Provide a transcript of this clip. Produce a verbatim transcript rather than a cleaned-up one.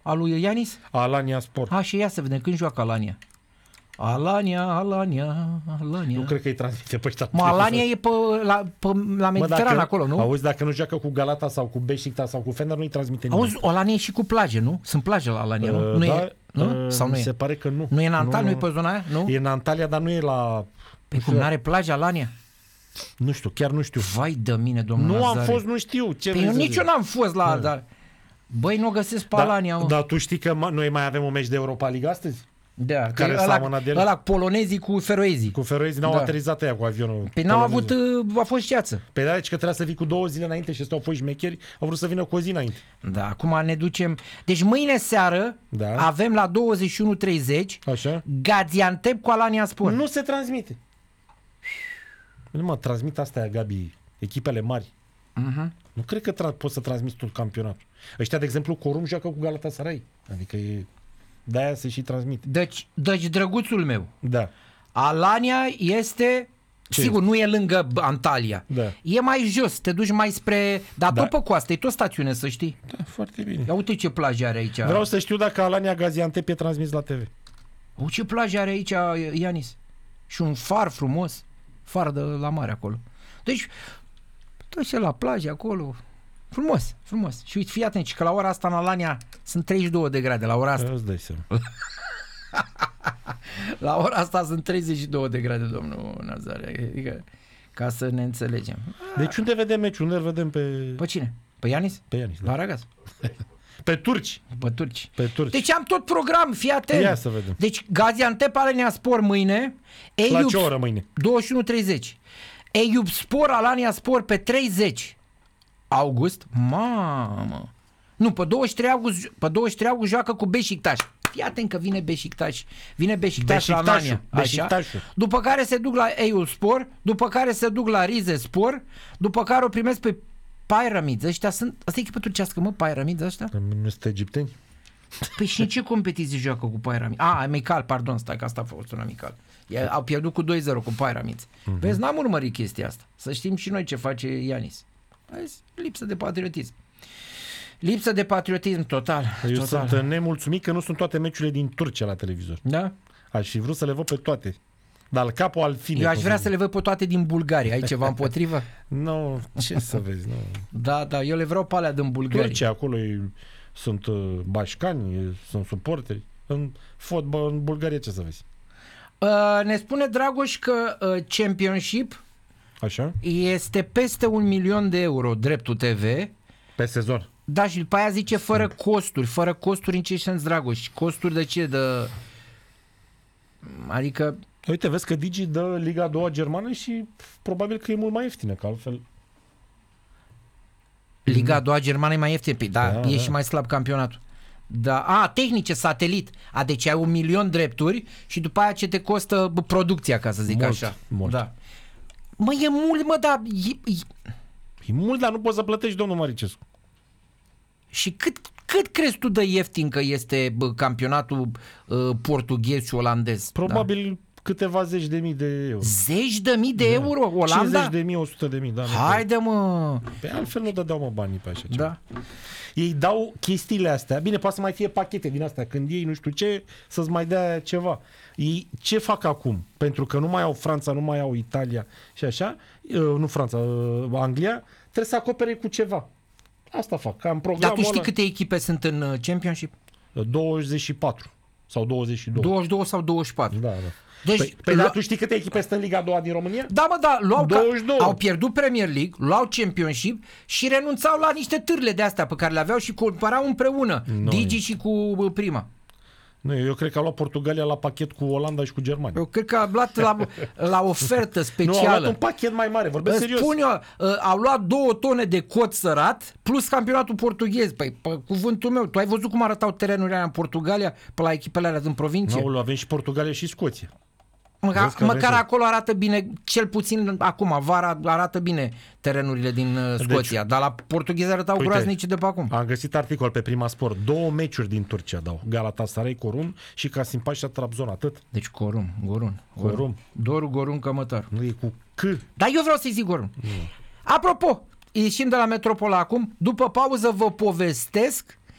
Al lui Ianis? Alania Sport. Ha, și ia să vedem când joacă Alania. Alania, Alania, Alania. Nu cred că îi transmite pe ăștia. Mă, Alania e pe, la, pe, la Mediterană acolo, nu? Auzi, dacă nu joacă cu Galata sau cu Beşiktaş sau cu Fener, nu îi transmite nimeni. Auzi, Alania e și cu plajă, nu? Sunt plaje la Alania, uh, nu? Nu da, e, nu? Uh, Sau nu mi e? se pare că nu. Nu e în Antalya, nu, nu nu e pe zona aia? Nu? E în Antalya, dar nu e la... Pe cum, n-are plajă Alania? Nu știu, chiar nu știu. Vai de mine, domnul Nu Nazare. am fost, nu știu. Ce Păi eu nici eu n-am fost la... Dar... Băi, nu o găsesc pe da, Alania, mă. Dar tu știi că noi mai avem un meci de Europa League astăzi? Da, care ăla, de ăla polonezii cu feroezii. Cu feroezii n-au da. aterizat aia cu avionul. Păi n-au avut, a fost ceață. Pe de-aia că trebuia să vii cu două zile înainte și ăsta au fost șmecheri, au vrut să vină cu o zi înainte. Da, acum ne ducem. Deci mâine seară da. avem la douăzeci și unu treizeci Așa. Gaziantep cu Alania Sport. Nu se transmite. Nu mă, transmit astea, Gabi, echipele mari. Uh-huh. Nu cred că tra- poți să transmiți tot campionatul. Ăștia, de exemplu, Corum joacă cu Galatasaray. Adică e... de-aia se și transmite. Deci, deci, drăguțul meu, da. Alania este... Ce sigur, este? Nu e lângă Antalya. Da. E mai jos, te duci mai spre... Dar da. tot pe coastă, e tot stațiune, să știi. Da, foarte bine. Ia uite ce plajă are aici. Vreau să știu dacă Alania Gaziantep e transmis la T V. O, ce plajă are aici, Ianis. Și un far frumos. Far de la mare acolo. Deci, tot ce la plajă acolo... Frumos, frumos. Și uite, fii atent, că la ora asta în Alania sunt treizeci și două de grade, la ora asta. Îți dai seama. La ora asta sunt treizeci și două de grade, domnul Nazare. Adică, ca să ne înțelegem. Deci unde vedem meciul? Unde îl vedem pe... Pe cine? Pe Ianis? Pe Ianis, la da. Aragaz. Pe turci. Pe turci. Pe turci. Deci am tot program, fii atent. Ia să vedem. Deci Gaziantep Alania Sport mâine. La Eiup, ce oră mâine? douăzeci și unu treizeci. Eiup Sport Alania Sport pe treizeci august. Mamă. Nu, pe douăzeci și trei august, pe douăzeci și trei august joacă cu Beşiktaş. Fii atent că vine Beşiktaş. Vine Beşiktaş la Alania. Așa. După care se duc la Eiup Sport, după care se duc la Rize Sport, după care o primesc pe Pyramids. Ăștia sunt, asta e echipă turcească, mă, Pyramids ăștia? Nu sunt egipteni? Păi și în ce competiții joacă cu Pyramids? Ah, amical, pardon, stai că asta a fost un amical. E, au pierdut cu doi zero cu Pyramids. Uh-huh. Vezi, n-am urmărit chestia asta. Să știm și noi ce face Ianis. Lipsă de patriotism. Lipsă de patriotism total. Eu total. sunt nemulțumit că nu sunt toate meciurile din Turcia la televizor. Da? Aș fi vrut să le văd pe toate. Dar al capul al fine. Eu aș vrea să le văd pe toate din Bulgaria. Ai ceva împotrivă? Nu, ce să vezi, nu. Da, da, eu le vreau pe alea din Bulgaria. Turcia, acolo e, sunt uh, bașcani, e, sunt suporteri. În fotbal, în Bulgaria, ce să vezi? Uh, ne spune Dragoș că uh, Championship Așa? este peste un milion de euro dreptul T V. Pe sezon. Da, și după aia zice fără costuri. Fără costuri în ce sens, Dragoș? Costuri de ce? De... Adică... Uite, vezi că Digi dă Liga a doua germană și probabil că e mult mai ieftină, că altfel... Liga a doua germană e mai ieftină. Păi da, da, e da. și mai slab campionatul. Da, a, tehnice, satelit. A, deci ai un milion drepturi și după aia ce te costă bă, producția, ca să zic mult, așa. Mult. Da. Mă, e mult, mă, dar... E, e... e mult, dar nu poți să plătești, domnul Maricescu. Și cât, cât crezi tu de ieftin că este bă, campionatul uh, portughez și olandez? Probabil da. câteva zeci de mii de euro. Zeci de mii de da. euro? Olanda? cincizeci de mii, o sută de mii. Da, haide, mă! Pe altfel nu dădeau, mă, banii pe așa ceva. Da. Ei dau chestiile astea. Bine, poate să mai fie pachete din astea. Când ei nu știu ce, să-ți mai dea ceva. Ei ce fac acum? Pentru că nu mai au Franța, nu mai au Italia și așa, nu Franța, Anglia, trebuie să acopere cu ceva. Asta fac. Ca în Dar tu știi ăla... câte echipe sunt în Championship? douăzeci și patru sau douăzeci și doi. douăzeci și doi sau douăzeci și patru. Da, da. Deci, păi, păi la... tu știi câte echipe sunt în Liga a doua din România? Da, mă, da, luau douăzeci și doi. Ca, au pierdut Premier League, luau Championship și renunțau la niște târle de astea pe care le aveau și comparau împreună no, Digi și cu Prima. Nu, eu cred că a luat Portugalia la pachet cu Olanda și cu Germania. Eu cred că a luat la, la ofertă specială. Nu, au luat un pachet mai mare, vorbesc serios. Spun eu, au luat două tone de cot sărat plus campionatul portughez. Păi, pe cuvântul meu, tu ai văzut cum arătau terenurile alea în Portugalia pe la echipele alea din provincie? Nu, avem și Portugalia și Scoția. Măcar, măcar acolo arată bine, cel puțin acum, vara arată bine terenurile din uh, Scoția, deci, dar la portughezi arătau uite, groaznici de pe acum. Am găsit articol pe Prima Sport, două meciuri din Turcia dau, Galatasaray, Corum și Kasimpaşa Trabzon, atât. Deci Corum, Gorun. Corum. Doru, Gorun, Cămătar. Nu e cu C. Dar eu vreau să-i zic Gorun. Mm. Apropo, ieșim de la Metropola acum, după pauză vă povestesc